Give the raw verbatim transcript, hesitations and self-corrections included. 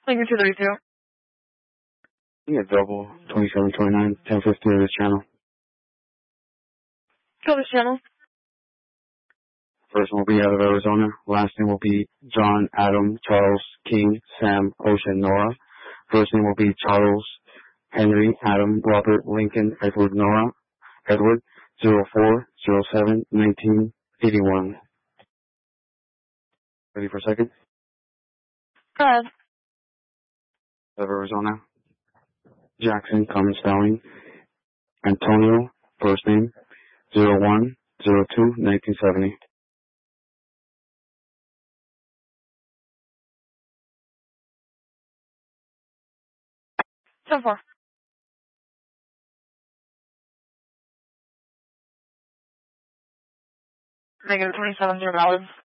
Thank you, two thirty-two. Yeah, double twenty-seven twenty-nine, ten fifty of this channel. Kill this channel. First one will be out of Arizona. Last name will be John, Adam, Charles, King, Sam, Ocean, Nora. First name will be Charles, Henry, Adam, Robert, Lincoln, Edward, Nora. Edward, zero four zero seven nineteen eighty-one. Ready for a second? Go ahead. Out of Arizona. Jackson, common spelling. Antonio, first name, zero one zero two nineteen seventy. ten four. Negative twenty-seven, zero dollars.